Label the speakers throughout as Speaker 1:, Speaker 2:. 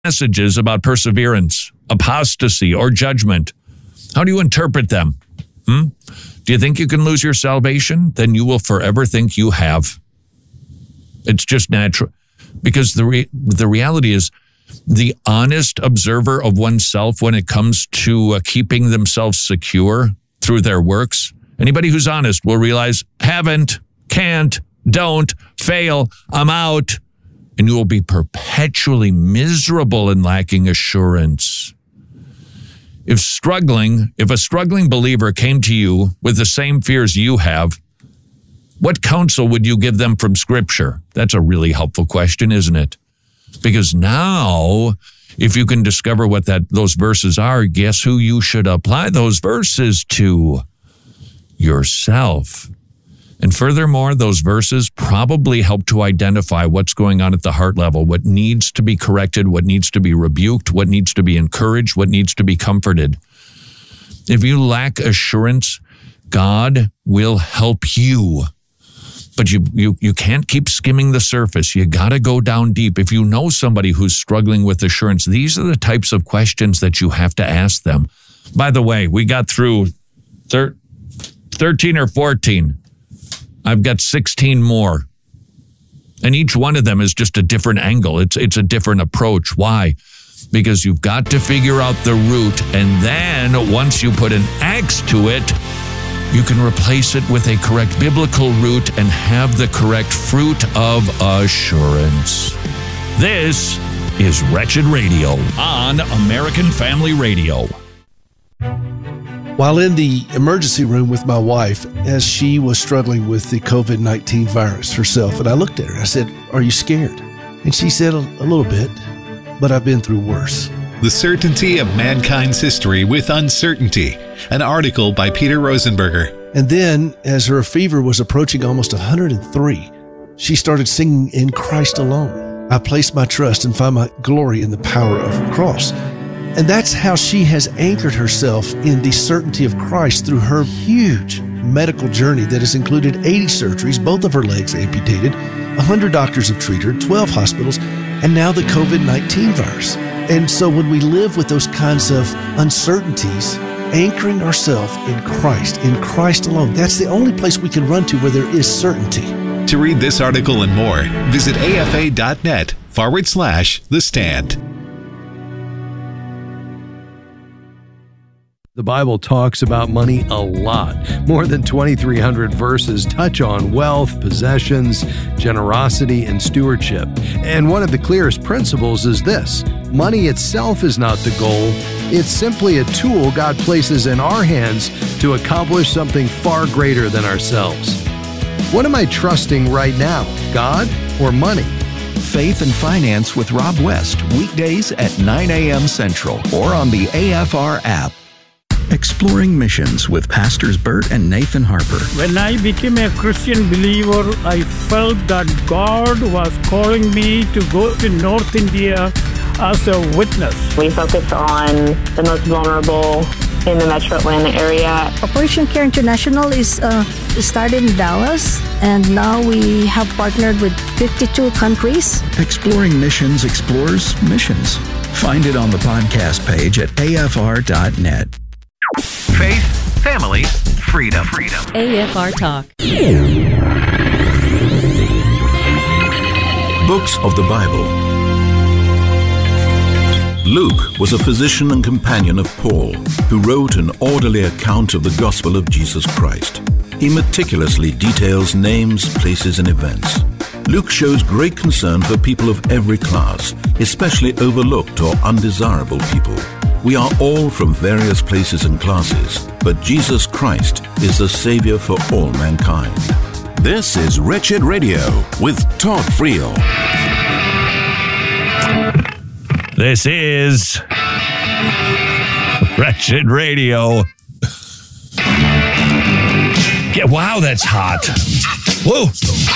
Speaker 1: messages about perseverance, apostasy, or judgment? How do you interpret them? Do you think you can lose your salvation? Then you will forever think you have. It's just natural. Because the reality is, the honest observer of oneself when it comes to keeping themselves secure through their works, anybody who's honest will realize, haven't, can't, don't, fail, I'm out. And you will be perpetually miserable and lacking assurance. If a struggling believer came to you with the same fears you have, what counsel would you give them from Scripture? That's a really helpful question, isn't it? Because now, if you can discover what those verses are, guess who you should apply those verses to? Yourself. And furthermore, those verses probably help to identify what's going on at the heart level, what needs to be corrected, what needs to be rebuked, what needs to be encouraged, what needs to be comforted. If you lack assurance, God will help you. But you can't keep skimming the surface. You got to go down deep. If you know somebody who's struggling with assurance, these are the types of questions that you have to ask them. By the way, we got through 13 or 14. I've got 16 more. And each one of them is just a different angle. It's a different approach. Why? Because you've got to figure out the root, and then once you put an X to it, you can replace it with a correct biblical root and have the correct fruit of assurance. This is Wretched Radio on American Family Radio.
Speaker 2: While in the emergency room with my wife, as she was struggling with the COVID-19 virus herself, and I looked at her, I said, "Are you scared?" And she said, a little bit, but I've been through worse.
Speaker 3: The Certainty of Mankind's History with Uncertainty, an article by Peter Rosenberger.
Speaker 2: And then, as her fever was approaching almost 103, she started singing "In Christ Alone." I place my trust and find my glory in the power of the cross. And that's how she has anchored herself in the certainty of Christ through her huge medical journey that has included 80 surgeries, both of her legs amputated, 100 doctors have treated her, 12 hospitals, and now the COVID-19 virus. And so when we live with those kinds of uncertainties, anchoring ourselves in Christ alone, that's the only place we can run to where there is certainty.
Speaker 3: To read this article and more, visit afa.net/The Stand.
Speaker 4: The Bible talks about money a lot. More than 2,300 verses touch on wealth, possessions, generosity, and stewardship. And one of the clearest principles is this: money itself is not the goal. It's simply a tool God places in our hands to accomplish something far greater than ourselves. What am I trusting right now, God or money?
Speaker 5: Faith and Finance with Rob West, weekdays at 9 a.m. Central or on the AFR app. Exploring Missions with Pastors Bert and Nathan Harper.
Speaker 6: When I became a Christian believer, I felt that God was calling me to go to North India as a witness.
Speaker 7: We focus on the most vulnerable in the Metro Atlanta area.
Speaker 8: Operation Care International is started in Dallas, and now we have partnered with 52 countries.
Speaker 5: Exploring Missions explores missions. Find it on the podcast page at afr.net.
Speaker 3: Faith, family, freedom.
Speaker 9: AFR Talk.
Speaker 10: Books of the Bible. Luke was a physician and companion of Paul, who wrote an orderly account of the gospel of Jesus Christ. He meticulously details names, places, and events. Luke shows great concern for people of every class, especially overlooked or undesirable people. We are all from various places and classes, but Jesus Christ is the Savior for all mankind.
Speaker 11: This is Wretched Radio with Todd Friel.
Speaker 1: This is Wretched Radio. Yeah, wow, that's hot. Whoa.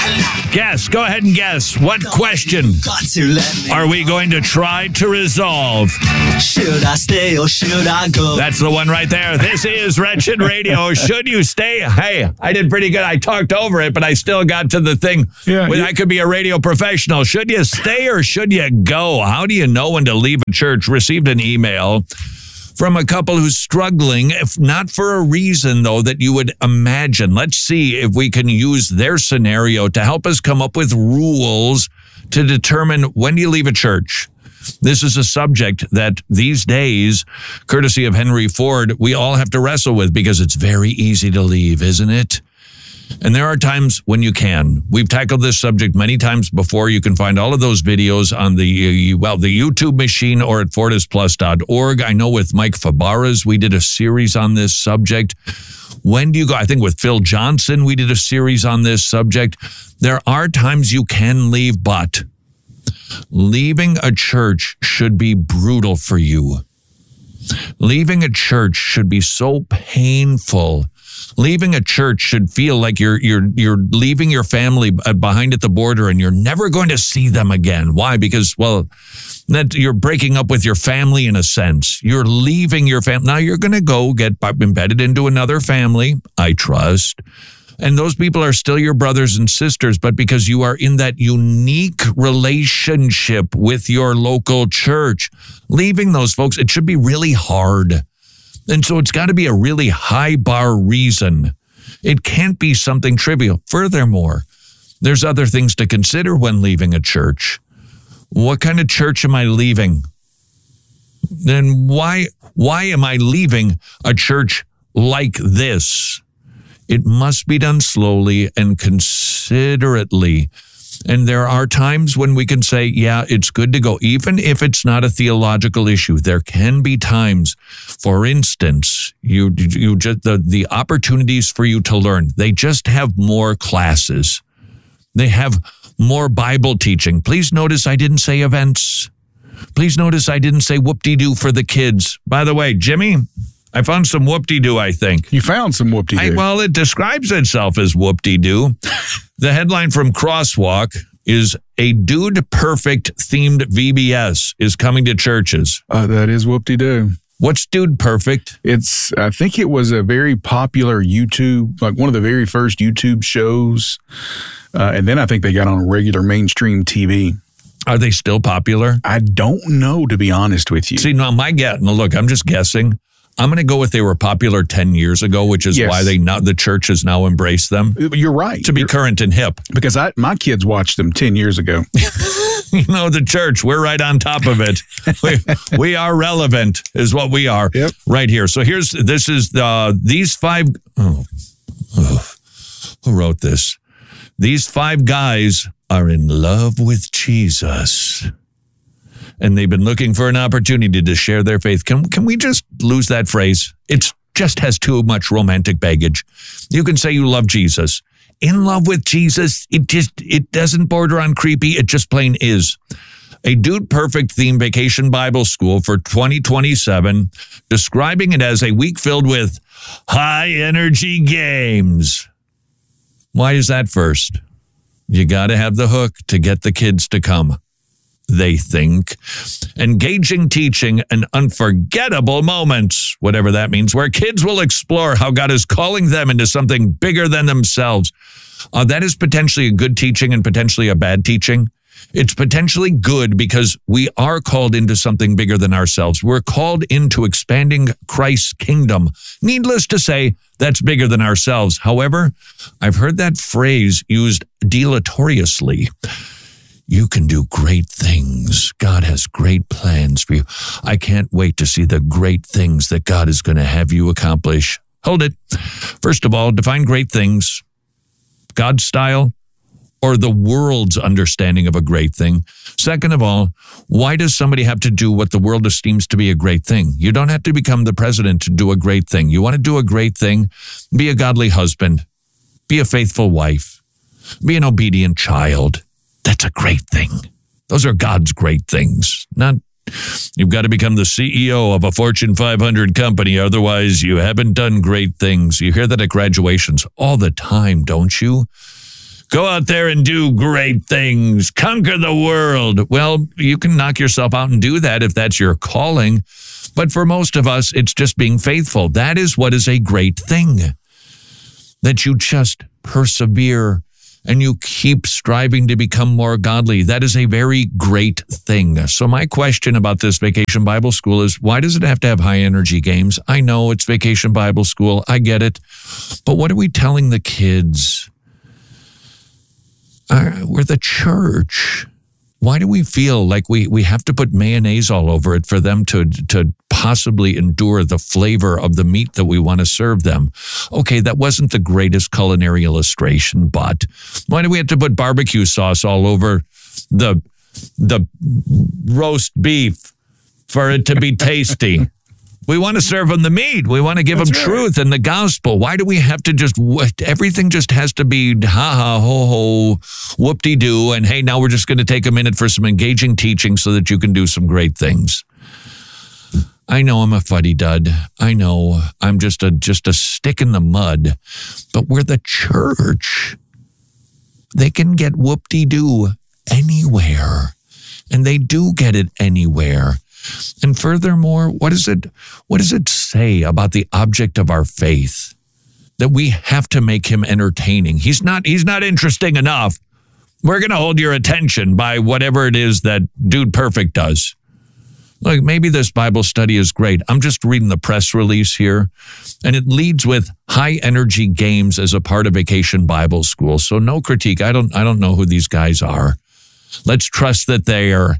Speaker 1: Guess. Go ahead and guess. What question are we going to try to resolve?
Speaker 9: Should I stay or should I go?
Speaker 1: That's the one right there. This is Wretched Radio. Should you stay? Hey, I did pretty good. I talked over it, but I still got to the thing.
Speaker 12: Yeah,
Speaker 1: I could be a radio professional. Should you stay or should you go? How do you know when to leave a church? Received an email from a couple who's struggling, if not for a reason, though, that you would imagine. Let's see if we can use their scenario to help us come up with rules to determine when you leave a church. This is a subject that these days, courtesy of Henry Ford, we all have to wrestle with because it's very easy to leave, isn't it? And there are times when you can. We've tackled this subject many times before. You can find all of those videos on the YouTube machine or at fortisplus.org. I know with Mike Fabarez, we did a series on this subject. When do you go? I think with Phil Johnson, we did a series on this subject. There are times you can leave, but leaving a church should be brutal for you. Leaving a church should be so painful. Leaving a church should feel like you're leaving your family behind at the border and you're never going to see them again. Why? Because, well, that you're breaking up with your family in a sense. You're leaving your family. Now you're going to go get embedded into another family, I trust. And those people are still your brothers and sisters, but because you are in that unique relationship with your local church, leaving those folks, it should be really hard. And so it's got to be a really high bar reason. It can't be something trivial. Furthermore, there's other things to consider when leaving a church. What kind of church am I leaving? Then why am I leaving a church like this? It must be done slowly and considerately. And there are times when we can say, yeah, it's good to go, even if it's not a theological issue. There can be times, for instance, you just the opportunities for you to learn. They just have more classes. They have more Bible teaching. Please notice I didn't say events. Please notice I didn't say whoop-de-doo for the kids. By the way, Jimmy, I found some whoop-de-doo, I think.
Speaker 12: You found some whoop-de-doo.
Speaker 1: Well, it describes itself as whoop-de-doo. The headline from Crosswalk is a Dude Perfect themed VBS is coming to churches.
Speaker 12: That is whoop-de-doo.
Speaker 1: What's Dude Perfect?
Speaker 12: I think it was a very popular YouTube, like one of the very first YouTube shows. And then I think they got on regular mainstream TV.
Speaker 1: Are they still popular?
Speaker 12: I don't know, to be honest with you.
Speaker 1: See, now look, I'm just guessing. I'm going to go with they were popular 10 years ago, which is why the church has now embraced them.
Speaker 12: You're right.
Speaker 1: To be current and hip.
Speaker 12: Because my kids watched them 10 years ago.
Speaker 1: The church, we're right on top of it. we are relevant is what we are right here. So this is these five. Who wrote this? These five guys are in love with Jesus. And they've been looking for an opportunity to share their faith. Can we just lose that phrase? It just has too much romantic baggage. You can say you love Jesus. In love with Jesus, it doesn't border on creepy. It just plain is. A Dude Perfect themed vacation Bible school for 2027, describing it as a week filled with high energy games. Why is that first? You got to have the hook to get the kids to come. They think. Engaging teaching and unforgettable moments, whatever that means, where kids will explore how God is calling them into something bigger than themselves. That is potentially a good teaching and potentially a bad teaching. It's potentially good because we are called into something bigger than ourselves. We're called into expanding Christ's kingdom. Needless to say, that's bigger than ourselves. However, I've heard that phrase used deleteriously. You can do great things. God has great plans for you. I can't wait to see the great things that God is going to have you accomplish. Hold it. First of all, define great things. God's style or the world's understanding of a great thing. Second of all, why does somebody have to do what the world esteems to be a great thing? You don't have to become the president to do a great thing. You want to do a great thing? Be a godly husband. Be a faithful wife. Be an obedient child. That's a great thing. Those are God's great things. Not, you've got to become the CEO of a Fortune 500 company. Otherwise, you haven't done great things. You hear that at graduations all the time, don't you? Go out there and do great things. Conquer the world. Well, you can knock yourself out and do that if that's your calling. But for most of us, it's just being faithful. That is what is a great thing. That you just persevere and you keep striving to become more godly. That is a very great thing. So my question about this Vacation Bible School is, why does it have to have high energy games? I know it's Vacation Bible School. I get it. But what are we telling the kids? We're the church. Why do we feel like we have to put mayonnaise all over it for them to possibly endure the flavor of the meat that we want to serve them? Okay, that wasn't the greatest culinary illustration, but why do we have to put barbecue sauce all over the roast beef for it to be tasty? We want to serve them the meat. We want to give them truth and the gospel. Why do we have to everything just has to be ha-ha, ho-ho, whoop-de-doo, and hey, now we're just going to take a minute for some engaging teaching so that you can do some great things. I know I'm a fuddy-dud. I know I'm just a stick in the mud, but we're the church. They can get whoop-de-doo anywhere, and they do get it anywhere. And furthermore, what does it say about the object of our faith? That we have to make him entertaining. He's not interesting enough. We're going to hold your attention by whatever it is that Dude Perfect does. Look, maybe this Bible study is great. I'm just reading the press release here, and it leads with high energy games as a part of Vacation Bible School. So no critique. I don't know who these guys are. Let's trust that they are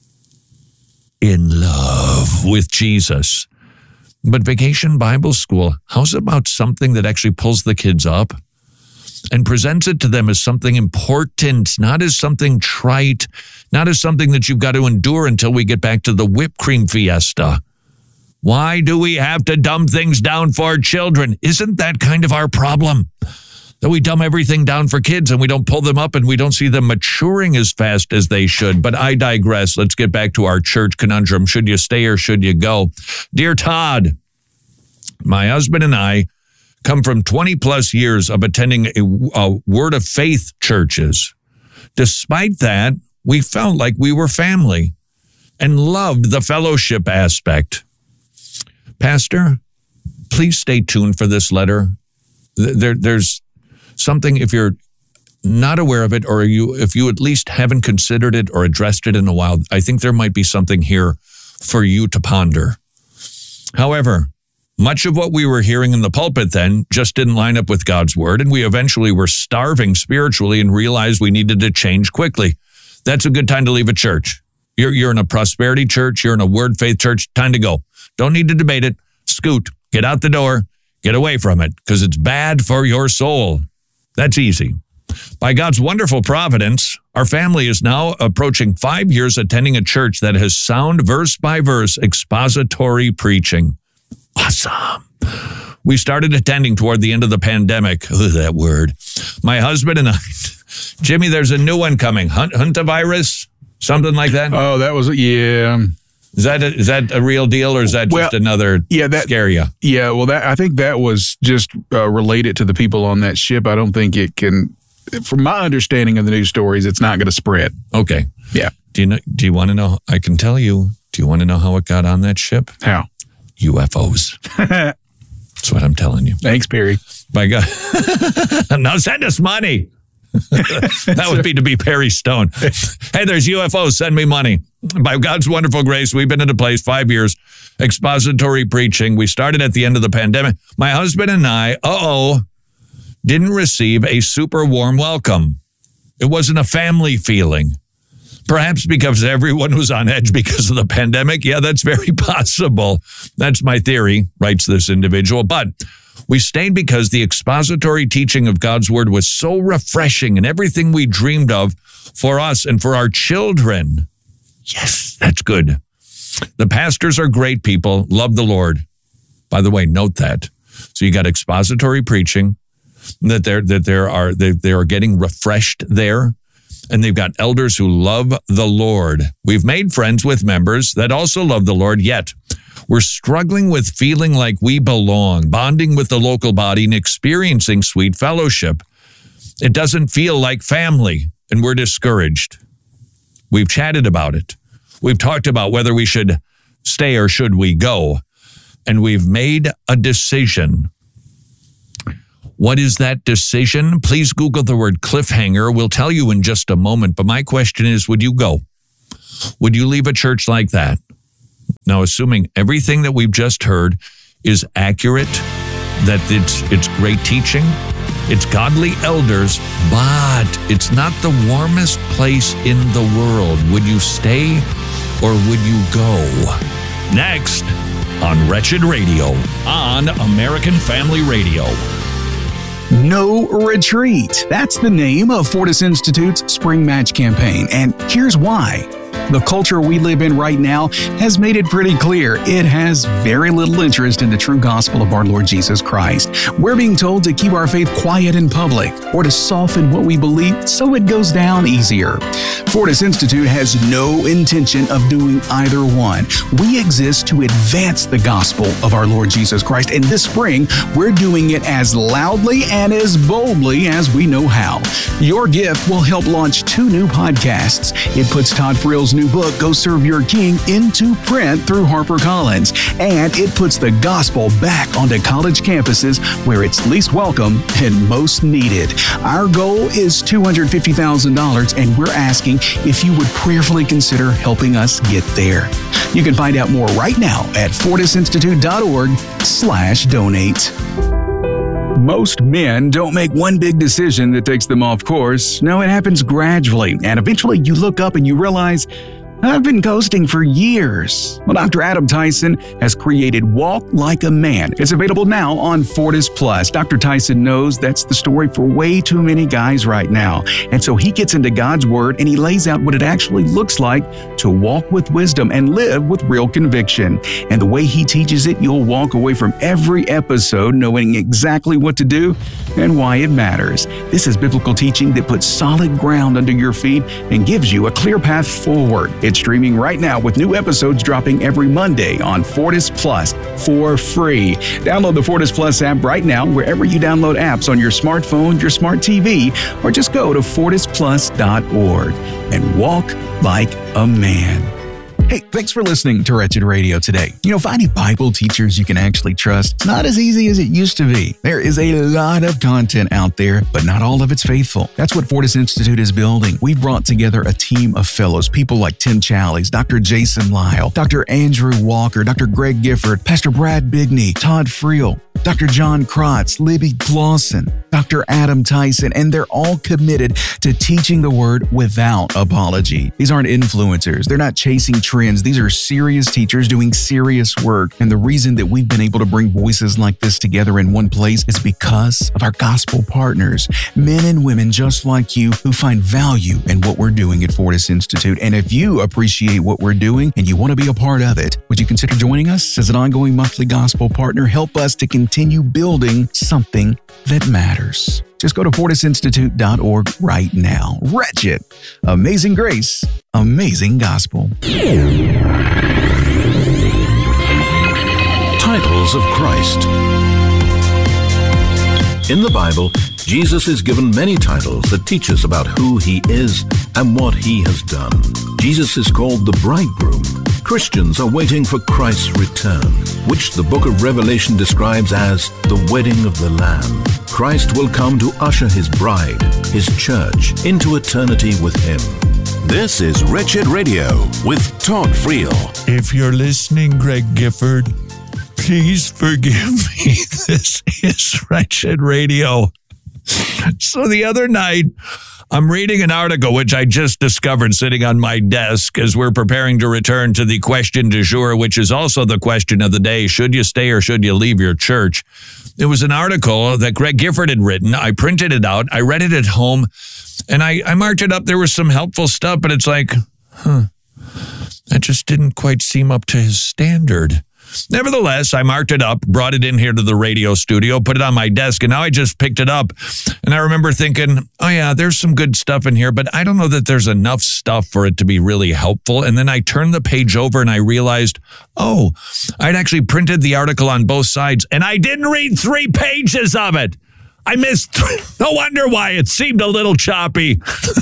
Speaker 1: in love with Jesus. But Vacation Bible School, how's about something that actually pulls the kids up and presents it to them as something important, not as something trite, not as something that you've got to endure until we get back to the whipped cream fiesta? Why do we have to dumb things down for children? Isn't that kind of our problem? That we dumb everything down for kids and we don't pull them up and we don't see them maturing as fast as they should. But I digress. Let's get back to our church conundrum. Should you stay or should you go? Dear Todd, my husband and I come from 20 plus years of attending a Word of Faith churches. Despite that, we felt like we were family and loved the fellowship aspect. Pastor, please stay tuned for this letter. There's something, if you're not aware of it, or if you at least haven't considered it or addressed it in a while, I think there might be something here for you to ponder. However, much of what we were hearing in the pulpit then just didn't line up with God's word, and we eventually were starving spiritually and realized we needed to change quickly. That's a good time to leave a church. You're in a prosperity church, you're in a Word Faith church, time to go. Don't need to debate it. Scoot, get out the door, get away from it, because it's bad for your soul. That's easy. By God's wonderful providence, our family is now approaching 5 years attending a church that has sound verse-by-verse expository preaching. Awesome. We started attending toward the end of the pandemic. Ugh, that word. My husband and I, Jimmy, there's a new one coming. Huntavirus? Something like that?
Speaker 12: Oh, that was, yeah.
Speaker 1: Is that a real deal, or is that just another scare you?
Speaker 12: Yeah, well, I think that was just related to the people on that ship. I don't think it can, from my understanding of the news stories, it's not going to spread.
Speaker 1: Okay.
Speaker 12: Yeah.
Speaker 1: Do you want to know? I can tell you. Do you want to know how it got on that ship?
Speaker 12: How?
Speaker 1: UFOs. That's what I'm telling you.
Speaker 12: Thanks, Perry.
Speaker 1: By God. Now send us money. That would be to be Perry Stone. Hey, there's UFOs. Send me money. By God's wonderful grace, we've been in a place 5 years, expository preaching. We started at the end of the pandemic. My husband and I, didn't receive a super warm welcome. It wasn't a family feeling. Perhaps because everyone was on edge because of the pandemic. Yeah, that's very possible. That's my theory, writes this individual. But we stayed because the expository teaching of God's word was so refreshing and everything we dreamed of for us and for our children. Yes, that's good. The pastors are great people, love the Lord. By the way, note that. So you got expository preaching, that they are getting refreshed there. And they've got elders who love the Lord. We've made friends with members that also love the Lord, yet we're struggling with feeling like we belong, bonding with the local body, and experiencing sweet fellowship. It doesn't feel like family, and we're discouraged. We've chatted about it. We've talked about whether we should stay or should we go, and we've made a decision. What is that decision? Please Google the word cliffhanger. We'll tell you in just a moment, but my question is, would you go? Would you leave a church like that? Now, assuming everything that we've just heard is accurate, that it's great teaching, it's godly elders, but it's not the warmest place in the world. Would you stay or would you go? Next on Wretched Radio on American Family Radio.
Speaker 13: No Retreat. That's the name of Fortis Institute's Spring Match campaign, and here's why. The culture we live in right now has made it pretty clear it has very little interest in the true gospel of our Lord Jesus Christ. We're being told to keep our faith quiet in public or to soften what we believe so it goes down easier. Fortis Institute has no intention of doing either one. We exist to advance the gospel of our Lord Jesus Christ, and this spring, we're doing it as loudly and as boldly as we know how. Your gift will help launch 2 new podcasts. It puts Todd Friel's new book, Go Serve Your King, into print through HarperCollins, and it puts the gospel back onto college campuses where it's least welcome and most needed. Our goal is $250,000, and we're asking if you would prayerfully consider helping us get there. You can find out more right now at fortisinstitute.org/donate. Most men don't make one big decision that takes them off course. No, it happens gradually, and eventually you look up and you realize, I've been ghosting for years. Well, Dr. Adam Tyson has created Walk Like a Man. It's available now on Fortis Plus. Dr. Tyson knows that's the story for way too many guys right now. And so he gets into God's Word and he lays out what it actually looks like to walk with wisdom and live with real conviction. And the way he teaches it, you'll walk away from every episode knowing exactly what to do and why it matters. This is biblical teaching that puts solid ground under your feet and gives you a clear path forward. It's streaming right now with new episodes dropping every Monday on Fortis Plus for free. Download the Fortis Plus app right now wherever you download apps on your smartphone, your smart TV, or just go to fortisplus.org and walk like a man. Hey, thanks for listening to Wretched Radio today. You know, finding Bible teachers you can actually trust, it's not as easy as it used to be. There is a lot of content out there, but not all of it's faithful. That's what Fortis Institute is building. We've brought together a team of fellows, people like Tim Challies, Dr. Jason Lyle, Dr. Andrew Walker, Dr. Greg Gifford, Pastor Brad Bigney, Todd Friel, Dr. John Krotz, Libby Clausen, Dr. Adam Tyson, and they're all committed to teaching the Word without apology. These aren't influencers. They're not chasing trends. These are serious teachers doing serious work. And the reason that we've been able to bring voices like this together in one place is because of our gospel partners, men and women just like you who find value in what we're doing at Fortis Institute. And if you appreciate what we're doing and you want to be a part of it, would you consider joining us as an ongoing monthly gospel partner? Help us to continue building something that matters. Just go to fortisinstitute.org right now. Wretched, Amazing Grace, Amazing Gospel.
Speaker 10: Titles of Christ. In the Bible, Jesus is given many titles that teach us about who he is and what he has done. Jesus is called the bridegroom. Christians are waiting for Christ's return, which the book of Revelation describes as the wedding of the Lamb. Christ will come to usher his bride, his church, into eternity with him.
Speaker 11: This is Wretched Radio with Todd Friel.
Speaker 1: If you're listening, Greg Gifford, please forgive me. This is Wretched Radio. So the other night, I'm reading an article which I just discovered sitting on my desk as we're preparing to return to the question du jour, which is also the question of the day. Should you stay or should you leave your church? It was an article that Greg Gifford had written. I printed it out. I read it at home, and I marked it up. There was some helpful stuff, but it's like, that just didn't quite seem up to his standard. Nevertheless, I marked it up, brought it in here to the radio studio, put it on my desk, and now I just picked it up. And I remember thinking, oh yeah, there's some good stuff in here, but I don't know that there's enough stuff for it to be really helpful. And then I turned the page over and I realized, oh, I'd actually printed the article on both sides, and I didn't read 3 pages of it. I missed. No wonder why it seemed a little choppy.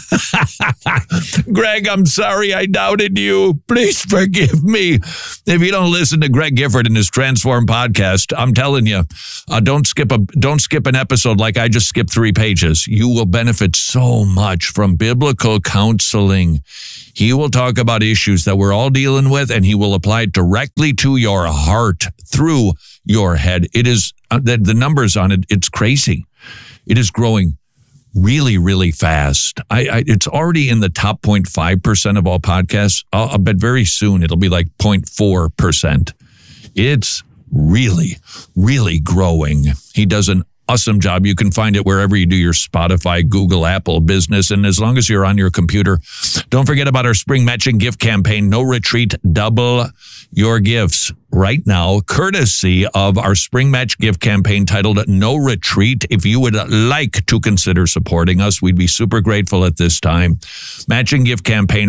Speaker 1: Greg, I'm sorry I doubted you. Please forgive me. If you don't listen to Greg Gifford and his Transform podcast, I'm telling you, don't skip an episode like I just skipped 3 pages. You will benefit so much from biblical counseling. He will talk about issues that we're all dealing with, and he will apply it directly to your heart through your head. It is the numbers on it. It's crazy. It is growing really, really fast. It's already in the top 0.5% of all podcasts. I'll bet very soon it'll be like 0.4%. It's really, really growing. He does an awesome job. You can find it wherever you do your Spotify, Google, Apple business. And as long as you're on your computer, don't forget about our spring matching gift campaign, No Retreat, Double Your Gifts. Right now, courtesy of our spring match gift campaign titled No Retreat. If you would like to consider supporting us, we'd be super grateful at this time. Matching gift campaign,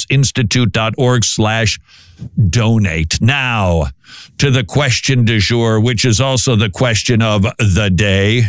Speaker 1: fortisinstitute.org/donate. Now, to the question du jour, which is also the question of the day.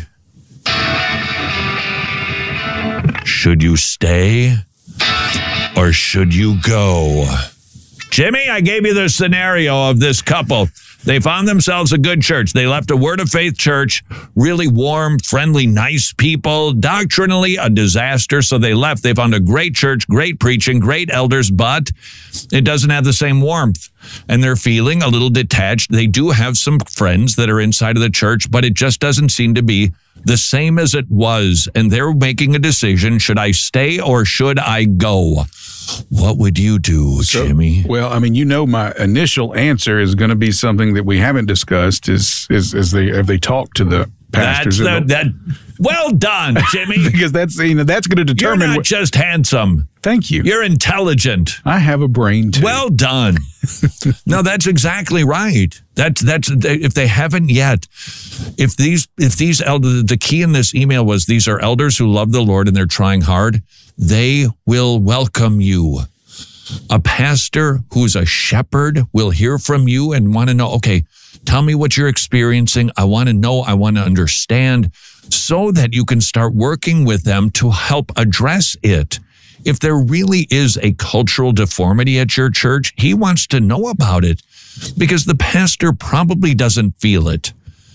Speaker 1: Should you stay or should you go? Jimmy, I gave you the scenario of this couple. They found themselves a good church. They left a Word of Faith church, really warm, friendly, nice people, doctrinally a disaster. So they left. They found a great church, great preaching, great elders, but it doesn't have the same warmth. And they're feeling a little detached. They do have some friends that are inside of the church, but it just doesn't seem to be the same as it was. And they're making a decision. Should I stay or should I go? What would you do, Jimmy?
Speaker 12: Well, I mean, my initial answer is going to be something that we haven't discussed. Have they talked to the pastors?
Speaker 1: Well done, Jimmy.
Speaker 12: Because that's going to determine.
Speaker 1: You're not just handsome.
Speaker 12: Thank you.
Speaker 1: You're intelligent.
Speaker 12: I have a brain too.
Speaker 1: Well done. No, that's exactly right. That's if they haven't yet. If these elders, the key in this email was these are elders who love the Lord and they're trying hard. They will welcome you. A pastor who's a shepherd will hear from you and want to know, okay, tell me what you're experiencing. I want to know. I want to understand so that you can start working with them to help address it. If there really is a cultural deformity at your church, he wants to know about it because the pastor probably doesn't feel it.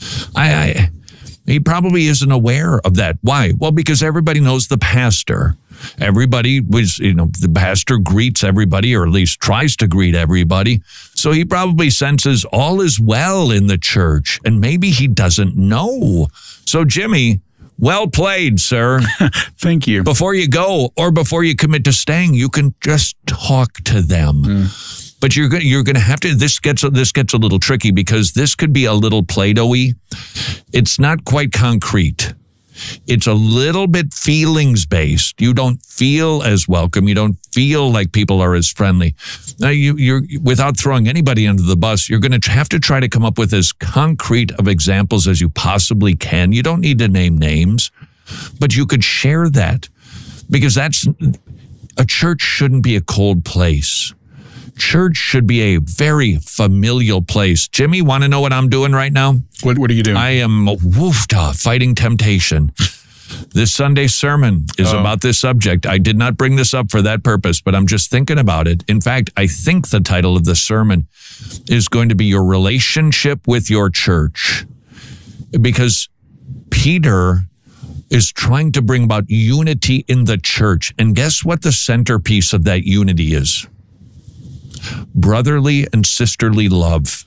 Speaker 1: He probably isn't aware of that. Why? Well, because everybody knows the pastor. Everybody was, the pastor greets everybody, or at least tries to greet everybody. So he probably senses all is well in the church, and maybe he doesn't know. So, Jimmy, well played, sir.
Speaker 12: Thank you.
Speaker 1: Before you go or before you commit to staying, you can just talk to them. But you're going to have to. This gets a little tricky because this could be a little Play-Doh-y. It's not quite concrete. It's a little bit feelings based. You don't feel as welcome. You don't feel like people are as friendly. Now, you're without throwing anybody under the bus, you're going to have to try to come up with as concrete of examples as you possibly can. You don't need to name names, but you could share that because a church shouldn't be a cold place. Church should be a very familial place. Jimmy, want to know what I'm doing right now?
Speaker 12: What are you doing?
Speaker 1: I am fighting temptation. This Sunday sermon is about this subject. I did not bring this up for that purpose, but I'm just thinking about it. In fact, I think the title of the sermon is going to be Your Relationship with Your Church. Because Peter is trying to bring about unity in the church. And guess what the centerpiece of that unity is? Brotherly and sisterly love.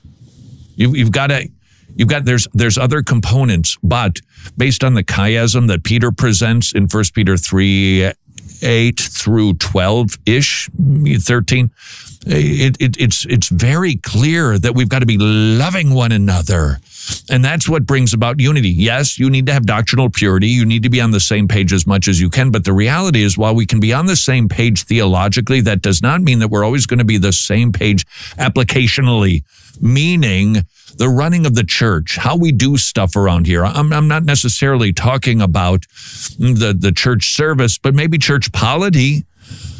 Speaker 1: There's other components, but based on the chiasm that Peter presents in 1 Peter 3:8 through 12-ish, 13, it's very clear that we've got to be loving one another. And that's what brings about unity. Yes, you need to have doctrinal purity. You need to be on the same page as much as you can. But the reality is, while we can be on the same page theologically, that does not mean that we're always going to be the same page applicationally, meaning the running of the church, how we do stuff around here. I'm not necessarily talking about the church service, but maybe church polity.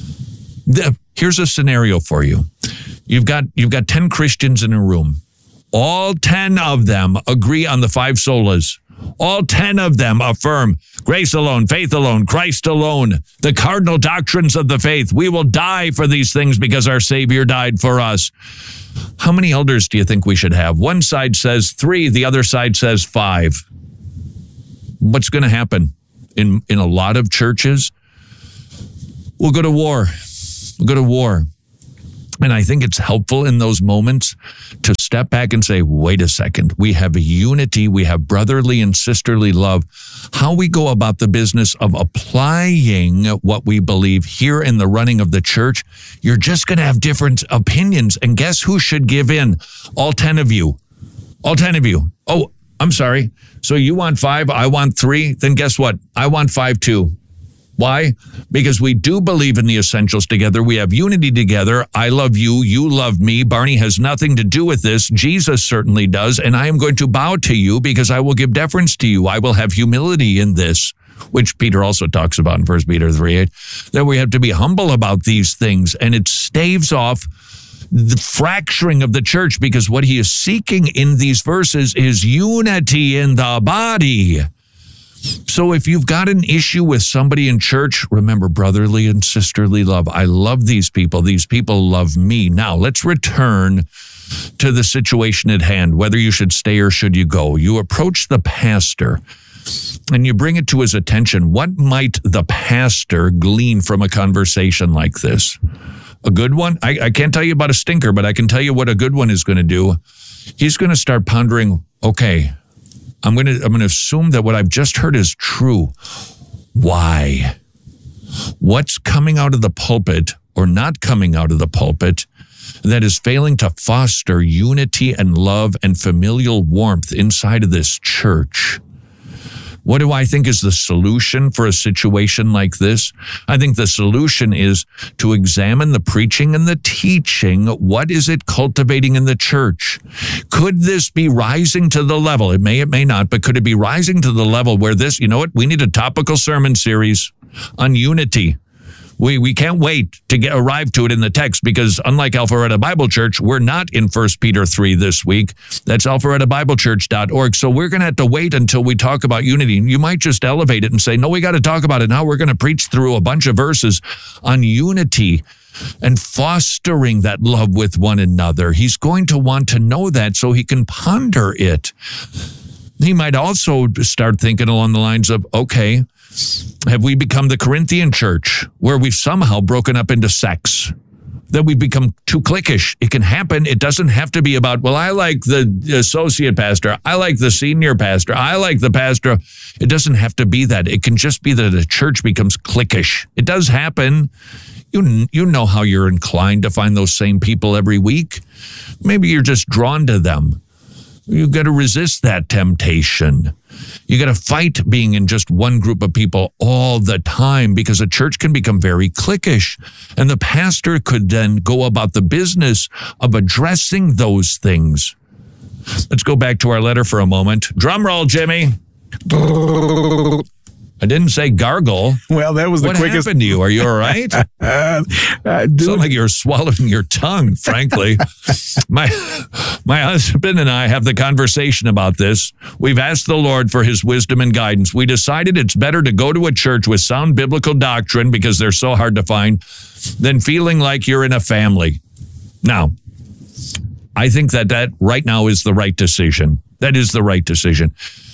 Speaker 1: Here's a scenario for you. You've got 10 Christians in a room. all 10 of them agree on the 5 solas. All 10 of them affirm grace alone, faith alone, Christ alone, the cardinal doctrines of the faith. We will die for these things because our Savior died for us. How many elders do you think we should have? One side says 3, the other side says 5. What's going to happen in a lot of churches? We'll go to war. We'll go to war. And I think it's helpful in those moments to step back and say, wait a second, we have a unity, we have brotherly and sisterly love. How we go about the business of applying what we believe here in the running of the church, you're just going to have different opinions. And guess who should give in? All 10 of you. All 10 of you. Oh, I'm sorry. So you want 5, I want 3. Then guess what? I want 5 too. Why? Because we do believe in the essentials together. We have unity together. I love you. You love me. Barney has nothing to do with this. Jesus certainly does. And I am going to bow to you because I will give deference to you. I will have humility in this, which Peter also talks about in 1 Peter 3:8, that we have to be humble about these things. And it staves off the fracturing of the church, because what he is seeking in these verses is unity in the body. So if you've got an issue with somebody in church, remember brotherly and sisterly love. I love these people. These people love me. Now, let's return to the situation at hand, whether you should stay or should you go. You approach the pastor and you bring it to his attention. What might the pastor glean from a conversation like this? A good one? I can't tell you about a stinker, but I can tell you what a good one is going to do. He's going to start pondering, okay, I'm going to assume that what I've just heard is true. Why? What's coming out of the pulpit or not coming out of the pulpit that is failing to foster unity and love and familial warmth inside of this church? What do I think is the solution for a situation like this? I think the solution is to examine the preaching and the teaching. What is it cultivating in the church? Could this be rising to the level? It may not, but could it be rising to the level where this, you know what? We need a topical sermon series on unity. We can't wait to arrive to it in the text, because unlike Alpharetta Bible Church, we're not in 1 Peter 3 this week. That's alpharettabiblechurch.org. So we're going to have to wait until we talk about unity. You might just elevate it and say, no, we got to talk about it now. We're going to preach through a bunch of verses on unity and fostering that love with one another. He's going to want to know that so he can ponder it. He might also start thinking along the lines of, okay, have we become the Corinthian church where we've somehow broken up into sects, that we've become too cliquish? It can happen. It doesn't have to be about, well, I like the associate pastor. I like the senior pastor. I like the pastor. It doesn't have to be that. It can just be that a church becomes cliquish. It does happen. You know how you're inclined to find those same people every week. Maybe you're just drawn to them. You've got to resist that temptation. You got to fight being in just one group of people all the time, because a church can become very cliquish. And the pastor could then go about the business of addressing those things. Let's go back to our letter for a moment. Drum roll, Jimmy. I didn't say gargle.
Speaker 12: Well, that was the quickest.
Speaker 1: What happened to you? Are you all right? Sound like you're swallowing your tongue, frankly. My husband and I have the conversation about this. We've asked the Lord for his wisdom and guidance. We decided it's better to go to a church with sound biblical doctrine, because they're so hard to find, than feeling like you're in a family. Now, I think that right now is the right decision. That is the right decision.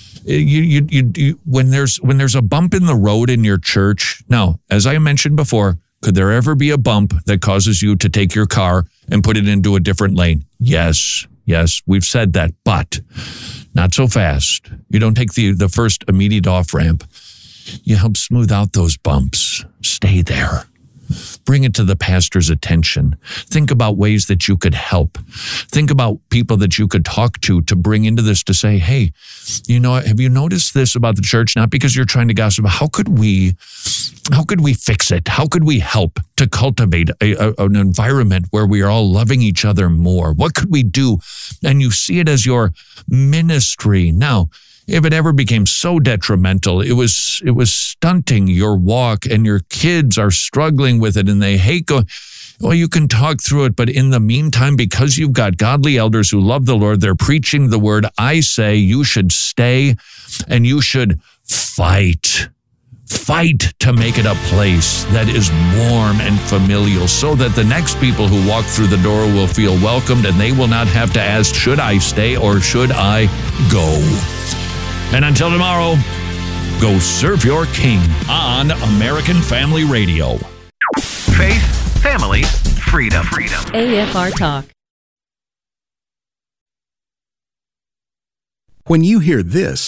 Speaker 1: When there's a bump in the road in your church. Now, as I mentioned before, could there ever be a bump that causes you to take your car and put it into a different lane? Yes, we've said that, but not so fast. You don't take the first immediate off ramp. You help smooth out those bumps. Stay there. Bring it to the pastor's attention. Think about ways that you could help. Think about people that you could talk to bring into this, to say, hey, have you noticed this about the church? Not because you're trying to gossip, but how could we fix it? How could we help to cultivate an environment where we are all loving each other more? What could we do? And you see it as your ministry. Now, if it ever became so detrimental, it was stunting your walk, and your kids are struggling with it and they hate going, Well, you can talk through it, but in the meantime, because you've got godly elders who love the Lord, they're preaching the word, I say you should stay and you should fight. Fight to make it a place that is warm and familial so that the next people who walk through the door will feel welcomed and they will not have to ask, should I stay or should I go? And until tomorrow, go serve your king on American Family Radio.
Speaker 11: Faith, family, freedom.
Speaker 14: AFR Talk.
Speaker 5: When you hear this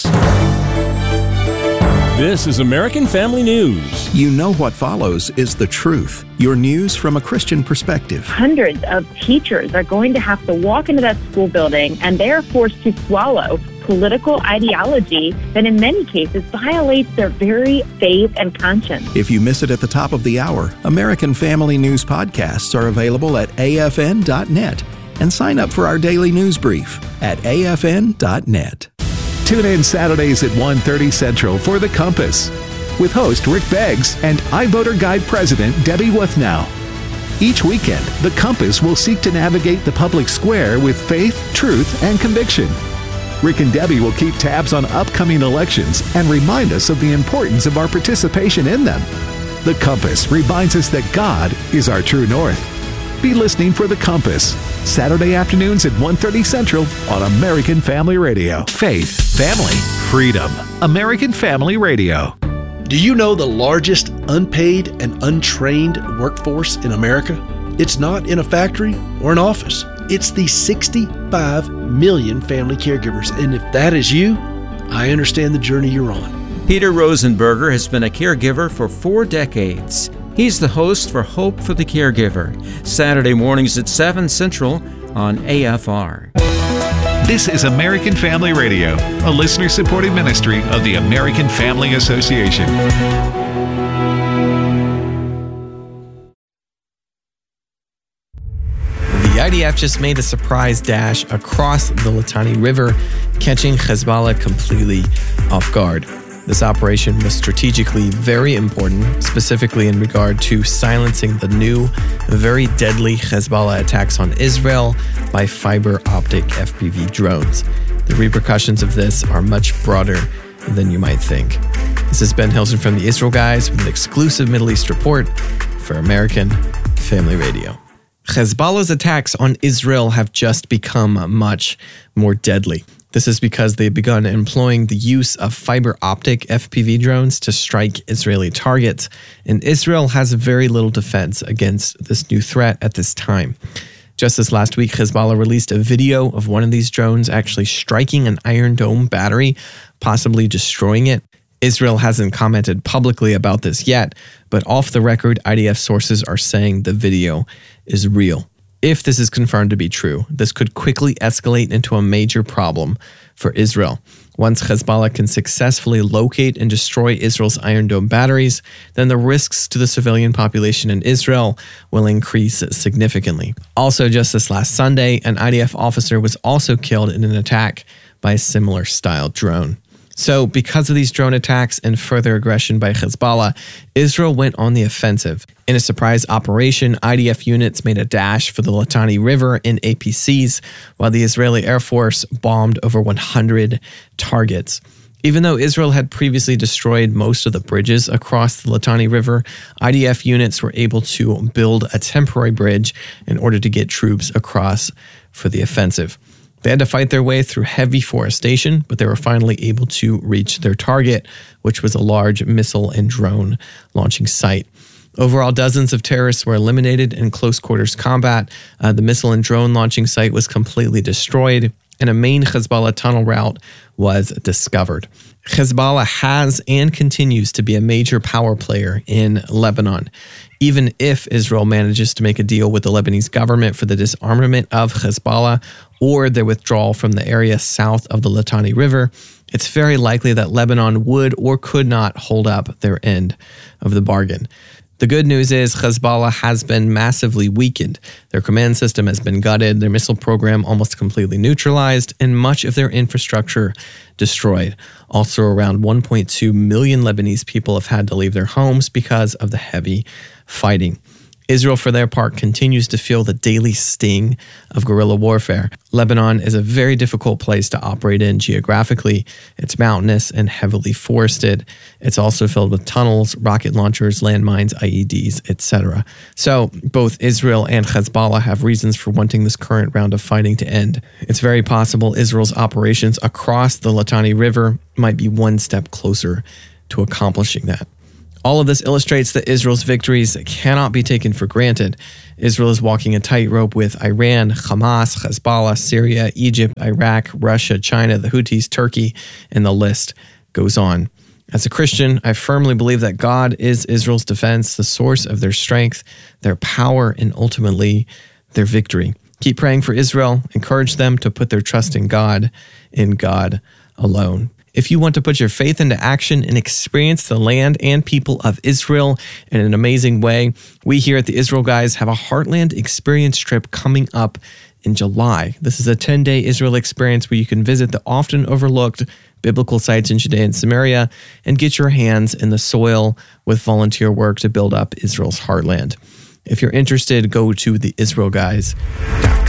Speaker 15: is American Family News.
Speaker 5: You know what follows is the truth. Your news from a Christian perspective.
Speaker 7: Hundreds of teachers are going to have to walk into that school building and they are forced to swallow political ideology that in many cases violates their very faith and conscience.
Speaker 5: If you miss it at the top of the hour, American Family News podcasts are available at afn.net and sign up for our daily news brief at afn.net.
Speaker 16: Tune in Saturdays at 1:30 Central for The Compass with host Rick Beggs and iVoter Guide President Debbie Wuthnow. Each weekend, The Compass will seek to navigate the public square with faith, truth, and conviction. Rick and Debbie will keep tabs on upcoming elections and remind us of the importance of our participation in them. The Compass reminds us that God is our true north. Be listening for The Compass, Saturday afternoons at 1:30 Central on American Family Radio. Faith, family, freedom. American Family Radio.
Speaker 2: Do you know the largest unpaid and untrained workforce in America? It's not in a factory or an office. It's the 65 million family caregivers. And if that is you, I understand the journey you're on.
Speaker 17: Peter Rosenberger has been a caregiver for 4 decades. He's the host for Hope for the Caregiver, Saturday mornings at 7 Central on AFR.
Speaker 3: This is American Family Radio, a listener-supported ministry of the American Family Association.
Speaker 18: The IDF just made a surprise dash across the Litani River, catching Hezbollah completely off guard. This operation was strategically very important, specifically in regard to silencing the new, very deadly Hezbollah attacks on Israel by fiber optic FPV drones. The repercussions of this are much broader than you might think. This is Ben Hilson from the Israel Guys with an exclusive Middle East report for American Family Radio. Hezbollah's attacks on Israel have just become much more deadly. This is because they've begun employing the use of fiber optic FPV drones to strike Israeli targets, and Israel has very little defense against this new threat at this time. Just this last week, Hezbollah released a video of one of these drones actually striking an Iron Dome battery, possibly destroying it. Israel hasn't commented publicly about this yet, but off the record, IDF sources are saying the video is real. If this is confirmed to be true, this could quickly escalate into a major problem for Israel. Once Hezbollah can successfully locate and destroy Israel's Iron Dome batteries, then the risks to the civilian population in Israel will increase significantly. Also, just this last Sunday, an IDF officer was also killed in an attack by a similar style drone. So, because of these drone attacks and further aggression by Hezbollah, Israel went on the offensive. In a surprise operation, IDF units made a dash for the Litani River in APCs, while the Israeli Air Force bombed over 100 targets. Even though Israel had previously destroyed most of the bridges across the Litani River, IDF units were able to build a temporary bridge in order to get troops across for the offensive. They had to fight their way through heavy forestation, but they were finally able to reach their target, which was a large missile and drone launching site. Overall, dozens of terrorists were eliminated in close quarters combat. The missile and drone launching site was completely destroyed, and a main Hezbollah tunnel route was discovered. Hezbollah has and continues to be a major power player in Lebanon. Even if Israel manages to make a deal with the Lebanese government for the disarmament of Hezbollah or their withdrawal from the area south of the Litani River, it's very likely that Lebanon would or could not hold up their end of the bargain. The good news is Hezbollah has been massively weakened. Their command system has been gutted, their missile program almost completely neutralized, and much of their infrastructure destroyed. Also, around 1.2 million Lebanese people have had to leave their homes because of the heavy fighting. Israel, for their part, continues to feel the daily sting of guerrilla warfare. Lebanon is a very difficult place to operate in geographically. It's mountainous and heavily forested. It's also filled with tunnels, rocket launchers, landmines, IEDs, etc. So both Israel and Hezbollah have reasons for wanting this current round of fighting to end. It's very possible Israel's operations across the Litani River might be one step closer to accomplishing that. All of this illustrates that Israel's victories cannot be taken for granted. Israel is walking a tightrope with Iran, Hamas, Hezbollah, Syria, Egypt, Iraq, Russia, China, the Houthis, Turkey, and the list goes on. As a Christian, I firmly believe that God is Israel's defense, the source of their strength, their power, and ultimately their victory. Keep praying for Israel. Encourage them to put their trust in God alone. If you want to put your faith into action and experience the land and people of Israel in an amazing way, we here at the Israel Guys have a Heartland Experience trip coming up in July. This is a 10-day Israel experience where you can visit the often overlooked biblical sites in Judea and Samaria and get your hands in the soil with volunteer work to build up Israel's heartland. If you're interested, go to theisraelguys.com.